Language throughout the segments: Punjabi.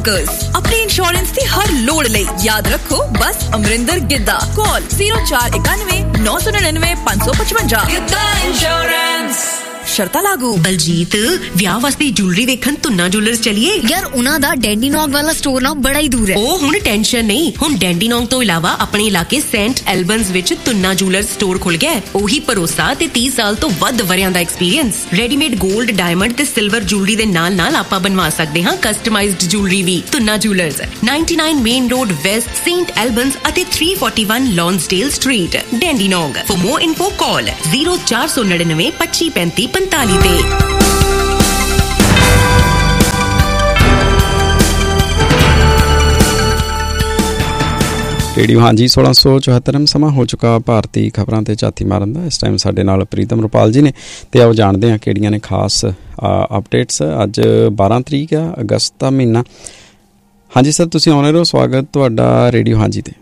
ब्रोकर्स। अपनी इंश्योरेंस की हर लोड़ ले याद रखो बस अमरिंदर गिद्दा। कॉल 0491 999 555। गिद्दा इंश्योरेंस। शर्ता लागू। बलजीत ਵਿਆਹ ਵਾਸਤੇ ਜੁਐਲਰੀ ਵੇਖਣ ਤੁੰਨਾ ਜੁਐਲਰਸ ਚਲੀਏ ਯਾਰ ਉਹਨਾਂ ਦਾ ਡੈਂਡੀਨੋਂਗ ਵਾਲਾ ਸਟੋਰ ਨਾ ਬੜਾ ਹੀ ਦੂਰ ਹੈ। ਉਹ ਹੁਣ ਟੈਨਸ਼ਨ ਨਹੀਂ, ਹੁਣ ਡੈਂਡੀਨੋਂਗ ਤੋਂ ਇਲਾਵਾ ਆਪਣੇ ਇਲਾਕੇ ਸੈਂਟ ਐਲਬਨਸ ਵਿੱਚ ਤੁੰਨਾ ਜੁਐਲਰਸ ਸਟੋਰ ਖੁੱਲ ਗਿਆ। ਉਹੀ ਭਰੋਸਾ ਤੇ 30 ਸਾਲ ਤੋਂ ਵੱਧ ਵਰਿਆਂ ਦਾ ਐਕਸਪੀਰੀਅੰਸ। ਰੈਡੀਮੇਡ 골ਡ, ਡਾਇਮੰਡ ਤੇ ਸਿਲਵਰ ਜੁਐਲਰੀ ਦੇ ਨਾਲ ਆਪਾਂ ਬਣਵਾ ਸਕਦੇ ਹਾਂ ਕਸਟਮਾਈਜ਼ਡ ਜੁਐਲਰੀ ਵੀ। Tuna jewellers 99 main road West, Saint ਐਲਬਨਸ ਅਤੇ 341 ਲੌਂਸਡੇਲ street, ਡੈਂਡੀਨੋਂਗ। For more info call 0499 2535 45 ਤੇ। ਰੇਡੀਓ ਹਾਂਜੀ 1674 ਸਮਾਂ ਹੋ ਚੁੱਕਾ ਭਾਰਤੀ ਖਬਰਾਂ ਤੇ ਝਾਤੀ ਮਾਰਨ ਦਾ। ਇਸ ਟਾਈਮ ਸਾਡੇ ਨਾਲ ਪ੍ਰੀਤਮ ਰੁਪਾਲ ਜੀ ਨੇ ਤੇ ਆਓ ਜਾਣਦੇ ਹਾਂ ਕਿਹੜੀਆਂ ਨੇ ਖਾਸ ਅਪਡੇਟਸ। ਅੱਜ 12 ਤਰੀਕ ਆ, ਅਗਸਤ ਦਾ ਮਹੀਨਾ। ਹਾਂਜੀ ਸਰ, ਤੁਸੀਂ ਆਉਣੇ ਰਹੋ, ਸਵਾਗਤ ਤੁਹਾਡਾ ਰੇਡੀਓ ਹਾਂਜੀ ਤੇ।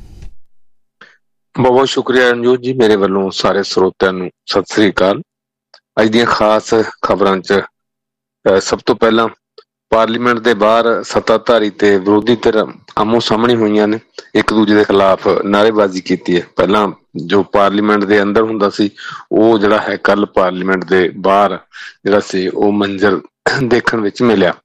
ਬਹੁਤ ਬਹੁਤ ਸ਼ੁਕਰੀਆ ਰਣਜੋਤ ਜੀ, ਮੇਰੇ ਵੱਲੋਂ ਸਾਰੇ ਸਰੋਤਿਆਂ ਨੂੰ ਸਤਿ ਸ੍ਰੀ ਅਕਾਲ। ਅੱਜ ਦੀਆਂ ਖਾਸ ਖਬਰਾਂ 'ਚ ਸਭ ਤੋਂ ਪਹਿਲਾਂ ਪਾਰਲੀਮੈਂਟ ਦੇ ਬਾਹਰ ਸੱਤਾਧਾਰੀ ਤੇ ਵਿਰੋਧੀ ਧਿਰ ਆਮੋ ਸਾਹਮਣੇ ਹੋਈਆਂ ਨੇ, ਇੱਕ ਦੂਜੇ ਦੇ ਖਿਲਾਫ ਨਾਅਰੇਬਾਜ਼ੀ ਕੀਤੀ ਹੈ। ਪਹਿਲਾਂ ਜੋ ਪਾਰਲੀਮੈਂਟ ਦੇ ਅੰਦਰ ਹੁੰਦਾ ਸੀ, ਉਹ ਜਿਹੜਾ ਹੈ ਕੱਲ ਪਾਰਲੀਮੈਂਟ ਦੇ ਬਾਹਰ ਜਿਹੜਾ ਸੀ ਉਹ ਮੰਜ਼ਰ ਦੇਖਣ ਵਿੱਚ ਮਿਲਿਆ।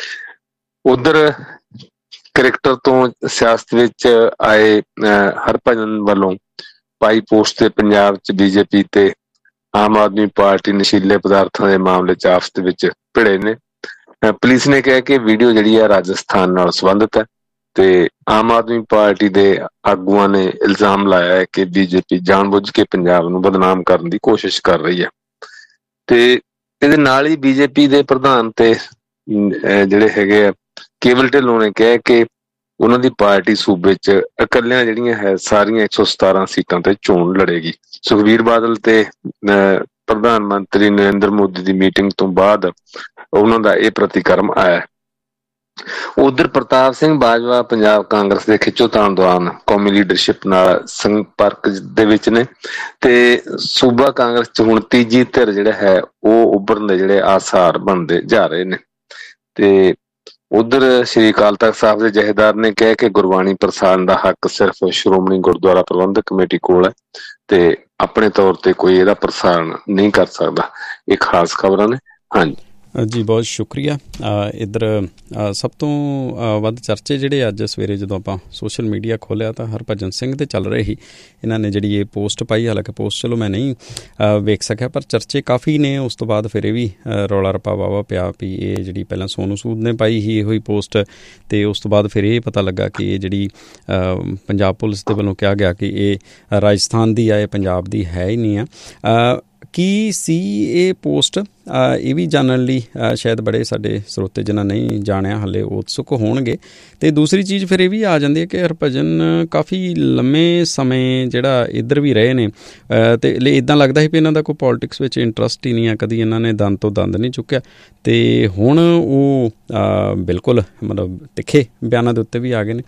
ਉਧਰ ਕ੍ਰਿਕਟਰ ਤੋਂ ਸਿਆਸਤ ਵਿੱਚ ਆਏ ਹਰਭਜਨ ਵੱਲੋਂ ਪਾਈ ਪੋਸਟ ਤੇ ਪੰਜਾਬ 'ਚ ਬੀਜੇਪੀ ਤੇ ਆਮ ਆਦਮੀ ਪਾਰਟੀ ਨਸ਼ੀਲੇ ਪਦਾਰਥਾਂ ਦੇ ਮਾਮਲੇ 'ਚ ਆਪਸ ਦੇ ਵਿੱਚ ਭਿੜੇ ਨੇ। ਪੁਲਿਸ ਨੇ ਕਿਹਾ ਕਿ ਵੀਡੀਓ ਜਿਹੜੀ ਹੈ ਰਾਜਸਥਾਨ ਨਾਲ ਸੰਬੰਧਿਤ ਹੈ ਤੇ ਆਮ ਆਦਮੀ ਪਾਰਟੀ ਦੇ ਆਗੂਆਂ ਨੇ ਇਲਜ਼ਾਮ ਲਾਇਆ ਹੈ ਕਿ ਬੀਜੇਪੀ ਜਾਣਬੁੱਝ ਕੇ ਪੰਜਾਬ ਨੂੰ ਬਦਨਾਮ ਕਰਨ ਦੀ ਕੋਸ਼ਿਸ਼ ਕਰ ਰਹੀ ਹੈ। ਤੇ ਇਹਦੇ ਨਾਲ ਹੀ ਬੀਜੇਪੀ ਦੇ ਪ੍ਰਧਾਨ ਤੇ ਜਿਹੜੇ ਹੈਗੇ ਆ ਕੇਵਲ ਢਿੱਲੋਂ ਨੇ ਕਿਹਾ ਕਿ ਉਹਨਾਂ ਦੀ ਪਾਰਟੀ ਸੂਬੇ 'ਚ ਇਕੱਲਿਆਂ ਜਿਹੜੀਆਂ ਹੈ ਸਾਰੀਆਂ 117 ਸੀਟਾਂ ਤੇ ਚੋਣ ਲੜੇਗੀ। ਸੁਖਬੀਰ ਬਾਦਲ ਤੇ ਪ੍ਰਧਾਨ ਮੰਤਰੀ ਨਰਿੰਦਰ ਮੋਦੀ ਦੀ ਮੀਟਿੰਗ ਤੋਂ ਬਾਅਦ ਉਹਨਾਂ ਦਾ ਇਹ ਪ੍ਰਤੀਕਰਮ ਆਇਆ। ਉਧਰ ਪ੍ਰਤਾਪ ਸਿੰਘ ਬਾਜਵਾ ਪੰਜਾਬ ਕਾਂਗਰਸ ਦੇ ਖਿੱਚੋਤਾਣ ਦੌਰਾਨ ਕੌਮੀ ਲੀਡਰਸ਼ਿਪ ਨਾਲ ਸੰਪਰਕ ਦੇ ਵਿੱਚ ਨੇ ਤੇ ਸੂਬਾ ਕਾਂਗਰਸ 'ਚ ਹੁਣ ਤੀਜੀ ਧਿਰ ਜਿਹੜਾ ਹੈ ਉਹ ਉੱਭਰਨ ਦੇ ਜਿਹੜੇ ਆਸਾਰ ਬਣਦੇ ਜਾ ਰਹੇ ਨੇ। ਤੇ ਉਧਰ ਸ਼੍ਰੀ ਅਕਾਲ ਤਖ਼ਤ ਸਾਹਿਬ ਦੇ ਜਥੇਦਾਰ ਨੇ ਕਿਹਾ ਕਿ ਗੁਰਬਾਣੀ ਪ੍ਰਸਾਰਣ ਦਾ ਹੱਕ ਸਿਰਫ ਸ਼੍ਰੋਮਣੀ ਗੁਰਦੁਆਰਾ ਪ੍ਰਬੰਧਕ ਕਮੇਟੀ ਕੋਲ ਹੈ ਤੇ ਆਪਣੇ ਤੌਰ ਤੇ ਕੋਈ ਇਹਦਾ ਪ੍ਰਸਾਰਣ ਨਹੀਂ ਕਰ ਸਕਦਾ। ਇਹ ਖਾਸ ਖਬਰਾਂ ਨੇ। ਹਾਂਜੀ ਜੀ, ਬਹੁਤ ਸ਼ੁਕਰੀਆ। ਇੱਧਰ ਸਭ ਤੋਂ ਵੱਧ ਚਰਚੇ ਜਿਹੜੇ ਅੱਜ ਸਵੇਰੇ ਜਦੋਂ ਆਪਾਂ ਸੋਸ਼ਲ ਮੀਡੀਆ ਖੋਲ੍ਹਿਆ ਤਾਂ ਹਰਭਜਨ ਸਿੰਘ 'ਤੇ ਚੱਲ ਰਹੇ ਸੀ। ਇਹਨਾਂ ਨੇ ਜਿਹੜੀ ਇਹ ਪੋਸਟ ਪਾਈ, ਹਾਲਾਂਕਿ ਪੋਸਟ ਚਲੋ ਮੈਂ ਨਹੀਂ ਵੇਖ ਸਕਿਆ, ਪਰ ਚਰਚੇ ਕਾਫੀ ਨੇ। ਉਸ ਤੋਂ ਬਾਅਦ ਫਿਰ ਇਹ ਵੀ ਰੌਲਾ ਰੱਪਾ ਵਾਹਵਾ ਪਿਆ ਵੀ ਇਹ ਜਿਹੜੀ ਪਹਿਲਾਂ ਸੋਨੂ ਸੂਦ ਨੇ ਪਾਈ ਸੀ ਇਹੋ ਹੀ ਪੋਸਟ, ਅਤੇ ਉਸ ਤੋਂ ਬਾਅਦ ਫਿਰ ਇਹ ਪਤਾ ਲੱਗਾ ਕਿ ਇਹ ਜਿਹੜੀ ਪੰਜਾਬ ਪੁਲਿਸ ਦੇ ਵੱਲੋਂ ਕਿਹਾ ਗਿਆ ਕਿ ਇਹ ਰਾਜਸਥਾਨ ਦੀ ਆ, ਇਹ ਪੰਜਾਬ ਦੀ ਹੈ ਹੀ ਨਹੀਂ ਆ। ਕੀ ਸੀ ਇਹ ਪੋਸਟ, ਇਹ ਵੀ ਜਾਣਨ ਲਈ ਸ਼ਾਇਦ ਬੜੇ ਸਾਡੇ ਸਰੋਤੇ ਜਿਨ੍ਹਾਂ ਨਹੀਂ ਜਾਣਿਆ ਹਾਲੇ ਉਤਸੁਕ ਹੋਣਗੇ। ਅਤੇ ਦੂਸਰੀ ਚੀਜ਼ ਫਿਰ ਇਹ ਵੀ ਆ ਜਾਂਦੀ ਹੈ ਕਿ ਹਰਭਜਨ ਕਾਫੀ ਲੰਮੇ ਸਮੇਂ ਜਿਹੜਾ ਇੱਧਰ ਵੀ ਰਹੇ ਨੇ ਅਤੇ ਇੱਦਾਂ ਲੱਗਦਾ ਸੀ ਵੀ ਇਹਨਾਂ ਦਾ ਕੋਈ ਪੋਲੀਟਿਕਸ ਵਿੱਚ ਇੰਟਰਸਟ ਹੀ ਨਹੀਂ ਆ, ਕਦੀ ਇਹਨਾਂ ਨੇ ਦੰਦ ਤੋਂ ਦੰਦ ਨਹੀਂ ਚੁੱਕਿਆ। ਅਤੇ ਹੁਣ ਉਹ ਬਿਲਕੁਲ ਮਤਲਬ ਤਿੱਖੇ ਬਿਆਨਾਂ ਦੇ ਉੱਤੇ ਵੀ ਆ ਗਏ ਨੇ।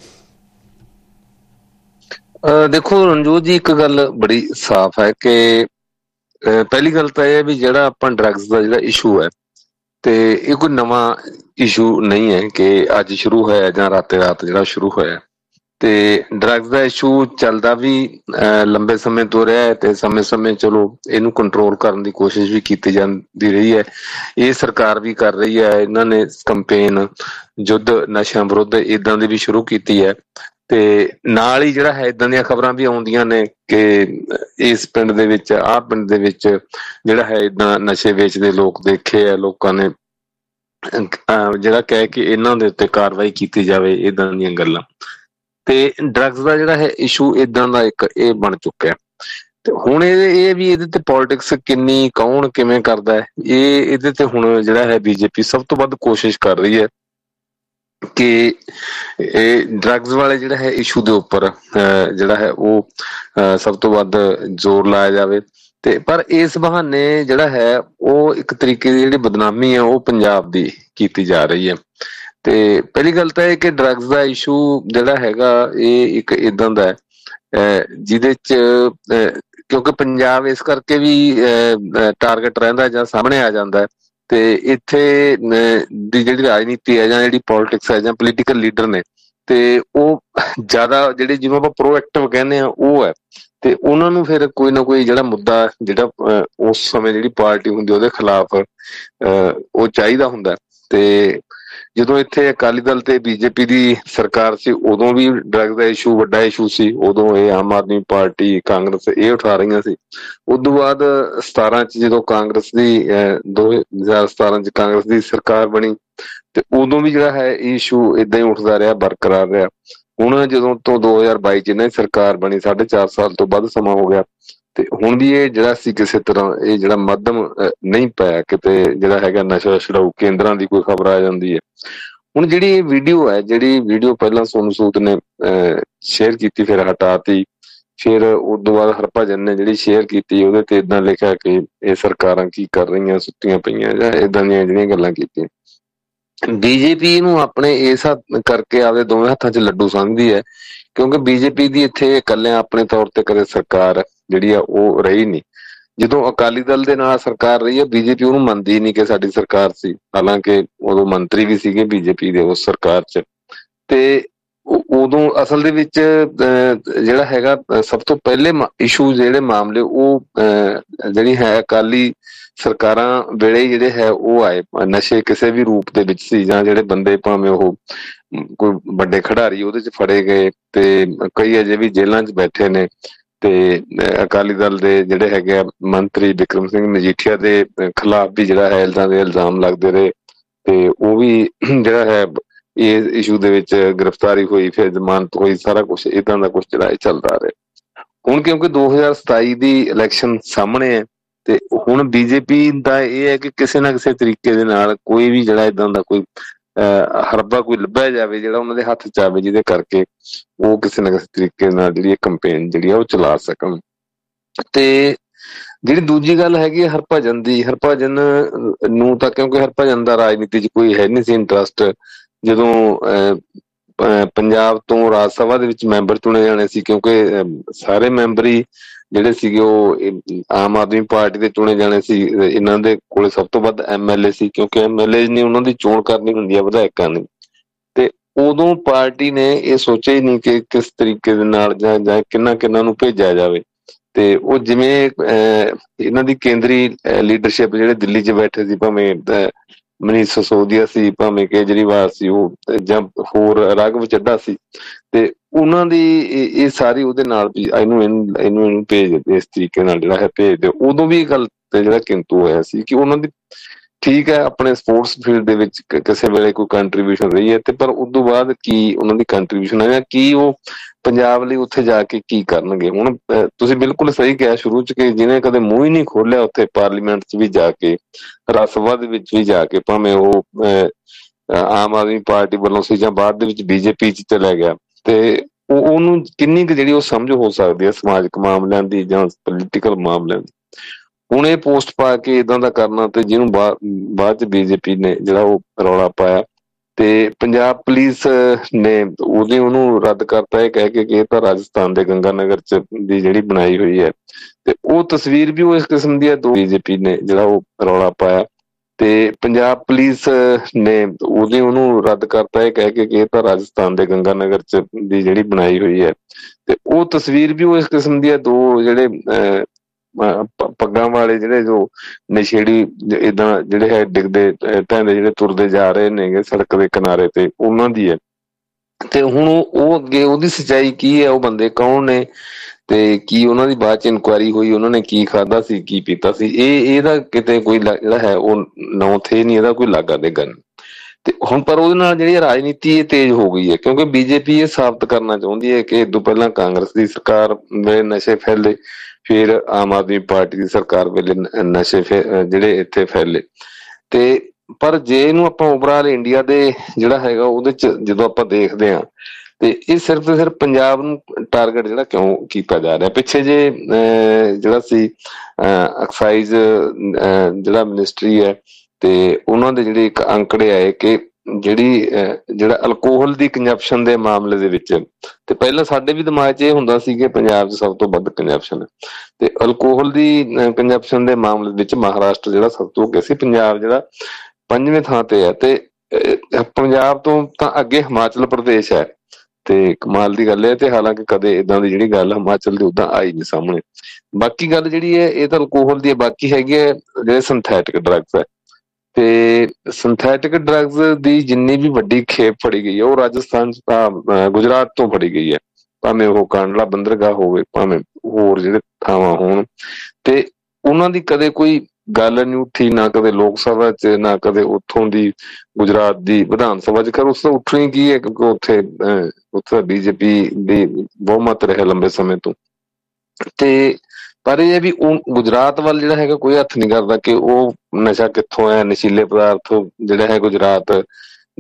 ਦੇਖੋ ਰਣਜੋਤ ਜੀ, ਇੱਕ ਗੱਲ ਬੜੀ ਸਾਫ਼ ਹੈ ਕਿ ਪਹਿਲੀ ਗੱਲ ਤਾਂ ਇਹ ਹੈ ਵੀ ਜਿਹੜਾ ਆਪਾਂ ਡਰੱਗਸ ਦਾ ਜਿਹੜਾ ਇਸ਼ੂ ਹੈ ਤੇ ਇਹ ਕੋਈ ਨਵਾਂ ਇਸ਼ੂ ਨਹੀਂ ਹੈ ਕਿ ਅੱਜ ਸ਼ੁਰੂ ਹੋਇਆ ਜਾਂ ਰਾਤੇ ਰਾਤ ਜਿਹੜਾ ਸ਼ੁਰੂ ਹੋਇਆ। ਤੇ ਡਰੱਗਸ ਦਾ ਇਸ਼ੂ ਚੱਲਦਾ ਵੀ ਲੰਬੇ ਸਮੇਂ ਤੋਂ ਰਿਹਾ ਹੈ ਤੇ ਸਮੇਂ ਚਲੋ ਇਹਨੂੰ ਕੰਟਰੋਲ ਕਰਨ ਦੀ ਕੋਸ਼ਿਸ਼ ਵੀ ਕੀਤੀ ਜਾਂਦੀ ਰਹੀ ਹੈ। ਇਹ ਸਰਕਾਰ ਵੀ ਕਰ ਰਹੀ ਹੈ। ਇਹਨਾਂ ਨੇ ਕੰਪੇਨ ਯੁੱਧ ਨਸ਼ਿਆਂ ਵਿਰੁੱਧ ਇੱਦਾਂ ਦੀ ਵੀ ਸ਼ੁਰੂ ਕੀਤੀ ਹੈ ਤੇ ਨਾਲ ਹੀ ਜਿਹੜਾ ਹੈ ਇੱਦਾਂ ਦੀਆਂ ਖਬਰਾਂ ਵੀ ਆਉਂਦੀਆਂ ਨੇ ਕਿ ਇਸ ਪਿੰਡ ਦੇ ਵਿੱਚ ਆਹ ਪਿੰਡ ਦੇ ਵਿੱਚ ਜਿਹੜਾ ਹੈ ਇੱਦਾਂ ਨਸ਼ੇ ਵੇਚਦੇ ਲੋਕ ਦੇਖੇ ਆ, ਲੋਕਾਂ ਨੇ ਜਿਹੜਾ ਕਹਿ ਕੇ ਇਹਨਾਂ ਦੇ ਉੱਤੇ ਕਾਰਵਾਈ ਕੀਤੀ ਜਾਵੇ, ਇੱਦਾਂ ਦੀਆਂ ਗੱਲਾਂ। ਤੇ ਡਰੱਗਸ ਦਾ ਜਿਹੜਾ ਹੈ ਇਸ਼ੂ ਇੱਦਾਂ ਦਾ ਇੱਕ ਇਹ ਬਣ ਚੁੱਕਿਆ ਤੇ ਹੁਣ ਇਹ ਵੀ ਇਹਦੇ ਤੇ ਪੋਲੀਟਿਕਸ ਕਿੰਨੀ ਕੌਣ ਕਿਵੇਂ ਕਰਦਾ ਹੈ, ਇਹਦੇ ਤੇ ਹੁਣ ਜਿਹੜਾ ਹੈ ਬੀਜੇਪੀ ਸਭ ਤੋਂ ਵੱਧ ਕੋਸ਼ਿਸ਼ ਕਰ ਰਹੀ ਹੈ ਕਿ ਇਹ ਡਰੱਗਸ ਵਾਲੇ ਜਿਹੜਾ ਹੈ ਇਸ਼ੂ ਦੇ ਉੱਪਰ ਜਿਹੜਾ ਹੈ ਉਹ ਸਭ ਤੋਂ ਵੱਧ ਜ਼ੋਰ ਲਾਇਆ ਜਾਵੇ। ਤੇ ਪਰ ਇਸ ਬਹਾਨੇ ਜਿਹੜਾ ਹੈ ਉਹ ਇੱਕ ਤਰੀਕੇ ਦੀ ਜਿਹੜੀ ਬਦਨਾਮੀ ਹੈ ਉਹ ਪੰਜਾਬ ਦੀ ਕੀਤੀ ਜਾ ਰਹੀ ਹੈ। ਤੇ ਪਹਿਲੀ ਗੱਲ ਤਾਂ ਇਹ ਕਿ ਡਰੱਗਸ ਦਾ ਇਸ਼ੂ ਜਿਹੜਾ ਹੈਗਾ ਇਹ ਇੱਕ ਇੱਦਾਂ ਦਾ ਜਿਹਦੇ ਚ ਕਿਉਂਕਿ ਪੰਜਾਬ ਇਸ ਕਰਕੇ ਵੀ ਟਾਰਗੇਟ ਰਹਿੰਦਾ ਜਾਂ ਸਾਹਮਣੇ ਆ ਜਾਂਦਾ ਹੈ ਤੇ ਇੱਥੇ ਦੀ ਜਿਹੜੀ ਰਾਜਨੀਤੀ ਹੈ ਜਾਂ ਜਿਹੜੀ ਪੋਲਿਟਿਕਸ ਹੈ ਜਾਂ ਪੋਲੀਟੀਕਲ ਲੀਡਰ ਨੇ ਤੇ ਉਹ ਜ਼ਿਆਦਾ ਜਿਹੜੇ ਜਿਹਨੂੰ ਆਪਾਂ ਪ੍ਰੋਐਕਟਿਵ ਕਹਿੰਦੇ ਆ ਉਹ ਹੈ। ਤੇ ਉਹਨਾਂ ਨੂੰ ਫਿਰ ਕੋਈ ਨਾ ਕੋਈ ਜਿਹੜਾ ਮੁੱਦਾ ਜਿਹੜਾ ਉਸ ਸਮੇਂ ਜਿਹੜੀ ਪਾਰਟੀ ਹੁੰਦੀ ਉਹਦੇ ਖਿਲਾਫ ਉਹ ਚਾਹੀਦਾ ਹੁੰਦਾ। ਤੇ ਜਦੋਂ ਇੱਥੇ ਅਕਾਲੀ ਦਲ ਤੇ ਬੀਜੇਪੀ ਦੀ ਸਰਕਾਰ ਸੀ ਉਦੋਂ ਵੀ ਡਰੱਗ ਦਾ ਇਸ਼ੂ ਵੱਡਾ ਇਸ਼ੂ ਸੀ। ਉਦੋਂ ਇਹ ਆਮ ਆਦਮੀ ਪਾਰਟੀ, ਕਾਂਗਰਸ ਇਹ ਉਠਾ ਰਹੀਆਂ ਸੀ। ਉਦੋਂ ਬਾਅਦ 17 ਚ ਜਦੋਂ ਕਾਂਗਰਸ ਦੀ 2017 ਚ ਕਾਂਗਰਸ ਦੀ ਸਰਕਾਰ ਬਣੀ ਤੇ ਉਦੋਂ ਵੀ ਜਿਹੜਾ ਹੈ ਇਸ਼ੂ ਏਦਾਂ ਹੀ ਉੱਠਦਾ ਰਿਹਾ, ਬਰਕਰਾਰ ਰਿਹਾ। ਹੁਣ ਜਦੋਂ ਤੋਂ 2022 ਚ ਇਹਨਾਂ ਦੀ ਸਰਕਾਰ ਬਣੀ, 4.5 ਸਾਲ ਤੋਂ ਵੱਧ ਸਮਾਂ ਹੋ ਗਿਆ ਤੇ ਹੁਣ ਵੀ ਇਹ ਜਿਹੜਾ ਸੀ ਕਿਸੇ ਤਰ੍ਹਾਂ ਇਹ ਜਿਹੜਾ ਮੱਧਮ ਨਹੀਂ ਪਿਆ। ਕਿਤੇ ਜਿਹੜਾ ਹੈਗਾ ਨਸ਼ਾ ਛੁਡਾਊ ਕੇਂਦਰਾਂ ਦੀ ਕੋਈ ਖਬਰ ਆ ਜਾਂਦੀ ਹੈ। ਹੁਣ ਜਿਹੜੀ ਇਹ ਵੀਡੀਓ ਹੈ, ਜਿਹੜੀ ਵੀਡੀਓ ਪਹਿਲਾਂ ਸੋਨੂੰ ਸੂਦ ਨੇ ਸ਼ੇਅਰ ਕੀਤੀ ਫਿਰ ਹਟਾਤੀ, ਫਿਰ ਉਸ ਤੋਂ ਬਾਅਦ ਹਰਭਜਨ ਨੇ ਜਿਹੜੀ ਸ਼ੇਅਰ ਕੀਤੀ ਉਹਦੇ ਤੇ ਏਦਾਂ ਲਿਖਿਆ ਕਿ ਇਹ ਸਰਕਾਰਾਂ ਕੀ ਕਰ ਰਹੀਆਂ, ਸੁੱਤੀਆਂ ਪਈਆਂ ਜਾਂ ਏਦਾਂ ਦੀਆਂ ਜਿਹੜੀਆਂ ਗੱਲਾਂ ਕੀਤੀਆਂ। ਬੀਜੇਪੀ ਨੂੰ ਆਪਣੇ ਇਸ ਕਰਕੇ ਆਪਦੇ ਦੋਵੇਂ ਹੱਥਾਂ 'ਚ ਲੱਡੂ ਸਮਝਦੀ ਹੈ, ਕਿਉਂਕਿ ਬੀਜੇਪੀ ਦੀ ਇੱਥੇ ਇਕੱਲਿਆਂ ਆਪਣੇ ਤੌਰ ਤੇ ਕਦੇ ਸਰਕਾਰ ਜਿਹੜੀ ਆ ਉਹ ਰਹੀ ਨਹੀਂ। ਜਦੋਂ ਅਕਾਲੀ ਦਲ ਦੇ ਨਾਲ ਸਰਕਾਰ ਰਹੀ ਹੈ ਬੀਜੇਪੀ ਉਹਨੂੰ ਮੰਨਦੀ ਨਹੀਂ ਕਿ ਸਾਡੀ ਸਰਕਾਰ ਸੀ, ਹਾਲਾਂਕਿ ਉਦੋਂ ਮੰਤਰੀ ਵੀ ਸੀਗੇ ਬੀਜੇਪੀ ਦੇ ਉਸ ਸਰਕਾਰ 'ਚ। ਤੇ ਉਦੋਂ ਅਸਲ ਦੇ ਵਿੱਚ ਜਿਹੜਾ ਹੈਗਾ ਸਭ ਤੋਂ ਪਹਿਲੇ ਇਸ਼ੂ ਜਿਹੜੇ ਮਾਮਲੇ ਉਹ ਜਿਹੜੀ ਹੈ ਅਕਾਲੀ ਸਰਕਾਰਾਂ ਵੇਲੇ ਜਿਹੜੇ ਹੈ ਉਹ ਆਏ। ਨਸ਼ੇ ਕਿਸੇ ਵੀ ਰੂਪ ਦੇ ਵਿੱਚ ਸੀ ਜਾਂ ਜਿਹੜੇ ਬੰਦੇ ਭਾਵੇਂ ਉਹ ਕੋਈ ਵੱਡੇ ਖਿਡਾਰੀ ਉਹਦੇ 'ਚ ਫੜੇ ਗਏ ਤੇ ਕਈ ਅਜੇ ਵੀ ਜੇਲ੍ਹਾਂ 'ਚ ਬੈਠੇ ਨੇ। ਤੇ ਅਕਾਲੀ ਦਲ ਦੇ ਜਿਹੜੇ ਹੈਗੇ ਆ ਮੰਤਰੀ ਬਿਕਰਮ ਸਿੰਘ ਮਜੀਠੀਆ ਦੇ ਖਿਲਾਫ ਵੀ ਜਿਹੜਾ ਹੈ ਇਲਜ਼ਾਮ ਲੱਗਦੇ ਰਹੇ ਤੇ ਉਹ ਵੀ ਜਿਹੜਾ ਹੈ ਇਸ ਇਸ਼ੂ ਦੇ ਵਿੱਚ ਗ੍ਰਿਫਤਾਰੀ ਹੋਈ, ਫਿਰ ਜ਼ਮਾਨਤ ਹੋਈ, ਸਾਰਾ ਕੁਛ ਏਦਾਂ ਦਾ ਕੁਛ ਜਿਹੜਾ ਇਹ ਚੱਲਦਾ ਰਿਹਾ। ਹੁਣ ਕਿਉਂਕਿ 2027 ਦੀ ਇਲੈਕਸ਼ਨ ਸਾਹਮਣੇ ਹੈ ਤੇ ਹੁਣ ਬੀਜੇਪੀ ਦਾ ਇਹ ਹੈ ਕਿ ਕਿਸੇ ਨਾ ਕਿਸੇ ਤਰੀਕੇ ਦੇ ਨਾਲ ਕੋਈ ਵੀ ਜਿਹੜਾ ਏਦਾਂ ਦਾ ਕੋਈ ਹਰਬਾ ਕੋਈ ਲੱਭਿਆ ਜਾਵੇ ਜਿਹੜਾ ਉਹਨਾਂ ਦੇ ਹੱਥ 'ਚ ਆਵੇ, ਜਿਹਦੇ ਕਰਕੇ ਉਹ ਕਿਸੇ ਨਾ ਕਿਸੇ ਤਰੀਕੇ ਨਾਲ ਜਿਹੜੀ ਇਹ ਕੰਪੇਨ ਜਿਹੜੀ ਆ ਉਹ ਚਲਾ ਸਕਣ। ਤੇ ਜਿਹੜੀ ਦੂਜੀ ਗੱਲ ਹੈਗੀ ਹੈ ਹਰਭਜਨ ਦੀ, ਹਰਭਜਨ ਨੂੰ ਤਾਂ ਕਿਉਂਕਿ ਹਰਭਜਨ ਦਾ ਰਾਜਨੀਤੀ 'ਚ ਕੋਈ ਹੈ ਨਹੀਂ ਸੀ ਇੰਟਰਸਟ। ਜਦੋਂ ਪੰਜਾਬ ਤੋਂ ਰਾਜ ਸਭਾ ਦੇ ਵਿੱਚ ਮੈਂਬਰ ਚੁਣੇ ਜਾਣੇ ਸੀ, ਕਿਉਂਕਿ ਸਾਰੇ ਮੈਂਬਰ ਹੀ ਜਿਹੜੇ ਸੀਗੇ ਉਹ ਆਮ ਆਦਮੀ ਪਾਰਟੀ ਦੇ ਚੁਣੇ ਜਾਣੇ ਸੀ। ਇਹਨਾਂ ਦੇ ਕੋਲੇ ਸਭ ਤੋਂ ਵੱਧ MLA ਸੀ, ਕਿਉਂਕਿ MLA ਨੇ ਉਹਨਾਂ ਦੀ ਚੋਣ ਕਰਨੀ ਹੁੰਦੀ ਹੈ, ਵਿਧਾਇਕਾਂ ਨੇ। ਤੇ ਉਦੋਂ ਪਾਰਟੀ ਨੇ ਇਹ ਸੋਚਿਆ ਹੀ ਨਹੀਂ ਕਿ ਕਿਸ ਤਰੀਕੇ ਦੇ ਨਾਲ ਜਾਂ ਕਿਹਨਾਂ ਨੂੰ ਭੇਜਿਆ ਜਾਵੇ। ਤੇ ਉਹ ਜਿਵੇਂ ਇਹਨਾਂ ਦੀ ਕੇਂਦਰੀ ਲੀਡਰਸ਼ਿਪ ਜਿਹੜੇ ਦਿੱਲੀ 'ਚ ਬੈਠੇ ਸੀ, ਭਾਵੇਂ ਮਨੀਸ਼ ਸਿਸੋਦੀਆ ਸੀ, ਭਾਵੇਂ ਕੇਜਰੀਵਾਲ ਸੀ, ਉਹ ਜਾਂ ਹੋਰ ਰਾਘਵ ਚੱਡਾ ਸੀ, ਤੇ ਉਹਨਾਂ ਦੀ ਇਹ ਸਾਰੀ ਉਹਦੇ ਨਾਲ ਵੀ ਇਹਨੂੰ ਭੇਜ ਇਸ ਤਰੀਕੇ ਨਾਲ ਜਿਹੜਾ ਹੈ ਭੇਜ ਦਿਓ। ਉਦੋਂ ਵੀ ਗੱਲ ਤੇ ਜਿਹੜਾ ਕਿੰਤੂ ਹੋਇਆ ਸੀ ਕਿ ਉਹਨਾਂ ਦੀ ਠੀਕ ਹੈ ਆਪਣੇ ਸਪੋਰਟਸ ਫੀਲਡ ਦੇ ਵਿੱਚ ਕਿਸੇ ਵੇਲੇ ਕੋਈ ਕੰਟਰੀਬਿਊਸ਼ਨ ਰਹੀ ਹੈ, ਤੇ ਪਰ ਉਦੋਂ ਬਾਅਦ ਕੀ ਉਹਨਾਂ ਦੀ ਕੰਟਰੀਬਿਊਸ਼ਨ ਹੈ ਜਾਂ ਕੀ ਉਹ ਪੰਜਾਬ ਲਈ ਉੱਥੇ ਜਾ ਕੇ ਕੀ ਕਰਨਗੇ। ਹੁਣ ਤੁਸੀਂ ਬਿਲਕੁਲ ਸਹੀ ਕਿਹਾ ਸ਼ੁਰੂ 'ਚ ਕਿ ਜਿਹਨੇ ਕਦੇ ਮੂੰਹ ਹੀ ਨਹੀਂ ਖੋਲਿਆ ਉੱਥੇ ਪਾਰਲੀਮੈਂਟ 'ਚ ਵੀ ਜਾ ਕੇ, ਰਾਜ ਸਭਾ ਦੇ ਵਿੱਚ ਵੀ ਜਾ ਕੇ, ਭਾਵੇਂ ਉਹ ਆਮ ਆਦਮੀ ਪਾਰਟੀ ਵੱਲੋਂ ਸੀ ਜਾਂ ਬਾਅਦ ਦੇ ਵਿੱਚ BJP 'ਚ ਚਲਾ ਗਿਆ, ਤੇ ਉਹਨੂੰ ਕਿੰਨੀ ਕੁ ਜਿਹੜੀ ਉਹ ਸਮਝ ਹੋ ਸਕਦੀ ਹੈ ਸਮਾਜਿਕ ਮਾਮਲਿਆਂ ਦੀ ਜਾਂ ਪੋਲੀਟੀਕਲ ਮਾਮਲਿਆਂ ਦੀ। ਹੁਣ ਇਹ ਪੋਸਟ ਪਾ ਕੇ ਏਦਾਂ ਦਾ ਕਰਨਾ ਤੇ ਜਿਹਨੂੰ ਬਾਅਦ 'ਚ BJP ਨੇ ਜਿਹੜਾ ਉਹ ਰੌਲਾ ਪਾਇਆ ਤੇ ਪੰਜਾਬ ਪੁਲਿਸ ਨੇ ਉਹਨੂੰ ਰੱਦ ਕਰਤਾ, ਇਹ ਕਹਿ ਕੇ ਕਿ ਇਹ ਤਾਂ ਰਾਜਸਥਾਨ ਦੇ ਗੰਗਾਨਗਰ 'ਚ ਦੀ ਜਿਹੜੀ ਬਣਾਈ ਹੋਈ ਹੈ। ਤੇ ਉਹ ਤਸਵੀਰ ਵੀ ਉਹ ਇਸ ਕਿਸਮ ਦੀ ਹੈ। BJP ਨੇ ਜਿਹੜਾ ਉਹ ਰੌਲਾ ਪਾਇਆ ਤੇ ਪੰਜਾਬ ਪੁਲਿਸ ਨੇ ਉਹਨੂੰ ਰੱਦ ਕਰਤਾ, ਇਹ ਕਹਿ ਕੇ ਕਿ ਇਹ ਤਾਂ ਰਾਜਸਥਾਨ ਦੇ ਗੰਗਾਨਗਰ 'ਚ ਦੀ ਜਿਹੜੀ ਬਣਾਈ ਹੋਈ ਹੈ। ਤੇ ਉਹ ਤਸਵੀਰ ਵੀ ਉਹ ਇਸ ਕਿਸਮ ਦੀ ਹੈ। ਦੋ ਜਿਹੜੇ ਪੱਗਾਂ ਵਾਲੇ ਜਿਹੜੇ ਜੋ ਨਸ਼ੇੜੀ ਏਦਾਂ ਜਿਹੜੇ ਹੈ ਡਿੱਗਦੇ ਢਹਿੰਦੇ ਜਿਹੜੇ ਤੁਰਦੇ ਜਾ ਰਹੇ ਨੇਗੇ ਸੜਕ ਦੇ ਕਿਨਾਰੇ ਤੇ, ਉਹਨਾਂ ਦੀ ਹੈ। ਤੇ ਹੁਣ ਉਹ ਅੱਗੇ ਉਹਦੀ ਸੱਚਾਈ ਕੀ ਹੈ, ਉਹ ਬੰਦੇ ਕੌਣ ਨੇ ਤੇ ਕੀ ਉਹਨਾਂ ਦੀ ਬਾਅਦ 'ਚ ਇਨਕੁਆਇਰੀ ਹੋਈ, ਉਹਨਾਂ ਨੇ ਕੀ ਖਾਧਾ ਸੀ, ਕੀ ਪੀਤਾ ਸੀ, ਇਹਦਾ ਕਿਤੇ ਕੋਈ ਜਿਹੜਾ ਹੈ ਉਹ ਨੌ ਥੇ ਨਹੀਂ, ਇਹਦਾ ਕੋਈ ਲਾਗਾ ਦੇਗਾ ਨਹੀਂ। ਤੇ ਹੁਣ ਪਰ ਉਹਦੇ ਨਾਲ ਜਿਹੜੀ ਰਾਜਨੀਤੀ ਇਹ ਤੇਜ਼ ਹੋ ਗਈ ਹੈ, ਕਿਉਂਕਿ BJP ਇਹ ਸਾਬਤ ਕਰਨਾ ਚਾਹੁੰਦੀ ਹੈ ਕਿ ਇਦੋਂ ਪਹਿਲਾਂ ਕਾਂਗਰਸ ਦੀ ਸਰਕਾਰ ਵੇਲੇ ਨਸ਼ੇ ਫੈਲੇ, ਫਿਰ ਆਮ ਆਦਮੀ ਪਾਰਟੀ ਦੀ ਸਰਕਾਰ ਵੇਲੇ ਨਸ਼ੇ ਜਿਹੜੇ ਇੱਥੇ ਫੈਲੇ। ਤੇ ਪਰ ਜੇ ਇਹਨੂੰ ਆਪਾਂ ਓਵਰਆਲ ਇੰਡੀਆ ਦੇ ਜਿਹੜਾ ਹੈਗਾ ਉਹਦੇ 'ਚ ਜਦੋਂ ਆਪਾਂ ਦੇਖਦੇ ਹਾਂ ਤੇ ਇਹ ਸਿਰਫ ਤੇ ਸਿਰਫ ਪੰਜਾਬ ਨੂੰ ਟਾਰਗੇਟ ਜਿਹੜਾ ਕਿਉਂ ਕੀਤਾ ਜਾ ਰਿਹਾ। ਪਿੱਛੇ ਜੇ ਜਿਹੜਾ ਸੀ ਐਕਸਾਈਜ਼ ਜਿਹੜਾ ਮਿਨਿਸਟਰੀ ਹੈ ਤੇ ਉਹਨਾਂ ਦੇ ਜਿਹੜੇ ਇੱਕ ਅੰਕੜੇ ਆਏ ਕਿ ਜਿਹੜਾ ਅਲਕੋਹਲ ਦੀ ਕੰਜੰਪਸ਼ਨ ਦੇ ਮਾਮਲੇ ਦੇ ਵਿੱਚ, ਤੇ ਪਹਿਲਾਂ ਸਾਡੇ ਵੀ ਦਿਮਾਗ 'ਚ ਇਹ ਹੁੰਦਾ ਸੀ ਕਿ ਪੰਜਾਬ 'ਚ ਸਭ ਤੋਂ ਵੱਧ ਕੰਜੰਪਸ਼ਨ ਹੈ, ਤੇ ਅਲਕੋਹਲ ਦੀ ਕੰਜੰਪਸ਼ਨ ਦੇ ਮਾਮਲੇ ਵਿੱਚ ਮਹਾਰਾਸ਼ਟਰ ਜਿਹੜਾ ਸਭ ਤੋਂ ਅੱਗੇ ਸੀ, ਪੰਜਾਬ ਜਿਹੜਾ 5ਵੇਂ ਥਾਂ ਤੇ ਹੈ, ਤੇ ਪੰਜਾਬ ਤੋਂ ਤਾਂ ਅੱਗੇ ਹਿਮਾਚਲ ਪ੍ਰਦੇਸ਼ ਹੈ। ਤੇ ਕਮਾਲ ਦੀ ਗੱਲ ਹੈ, ਤੇ ਹਾਲਾਂਕਿ ਕਦੇ ਏਦਾਂ ਦੀ ਜਿਹੜੀ ਗੱਲ ਹਿਮਾਚਲ ਦੀ ਉਦਾਂ ਆਈ ਨਹੀਂ ਸਾਹਮਣੇ। ਬਾਕੀ ਗੱਲ ਜਿਹੜੀ ਹੈ ਇਹ ਤਾਂ ਅਲਕੋਹਲ ਦੀ ਹੈ, ਬਾਕੀ ਹੈਗੀ ਹੈ ਜਿਹੜੇ ਸਿੰਥੈਟਿਕ ਡਰੱਗਸ ਹੈ, ਤੇ ਸਿੰਥੈਟਿਕ ਡਰੱਗਸ ਦੀ ਜਿੰਨੀ ਵੀ ਵੱਡੀ ਖੇਪ ਫੜੀ ਗਈ ਹੈ ਉਹ ਰਾਜਸਥਾਨ ਗੁਜਰਾਤ ਤੋਂ ਫੜੀ ਗਈ ਹੈ, ਭਾਵੇਂ ਉਹ ਕਾਂਡਲਾ ਬੰਦਰਗਾਹ ਹੋਵੇ, ਭਾਵੇਂ ਹੋਰ ਜਿਹੜੇ ਥਾਵਾਂ ਹੋਣ, ਤੇ ਉਹਨਾਂ ਦੀ ਕਦੇ ਕੋਈ ਗੱਲ ਨਹੀਂ ਉੱਠੀ, ਨਾ ਕਦੇ ਲੋਕ ਸਭਾ 'ਚ, ਨਾ ਕਦੇ ਉੱਥੋਂ ਦੀ ਗੁਜਰਾਤ ਦੀ ਵਿਧਾਨ ਸਭਾ 'ਚ। ਖੈਰ ਉਸ ਤੋਂ ਉੱਠਣੀ ਕੀ ਹੈ, ਕਿਉਂਕਿ ਉੱਥੇ BJP ਦੀ ਬਹੁਮਤ ਰਿਹਾ ਲੰਬੇ ਸਮੇਂ ਤੋਂ। ਤੇ ਪਰ ਇਹ ਹੈ ਵੀ ਉਹ ਗੁਜਰਾਤ ਵੱਲ ਜਿਹੜਾ ਹੈਗਾ ਕੋਈ ਹੱਥ ਨਹੀਂ ਕਰਦਾ ਕਿ ਉਹ ਨਸ਼ਾ ਕਿੱਥੋਂ ਹੈ, ਨਸ਼ੀਲੇ ਪਦਾਰਥ ਜਿਹੜਾ ਹੈ ਗੁਜਰਾਤ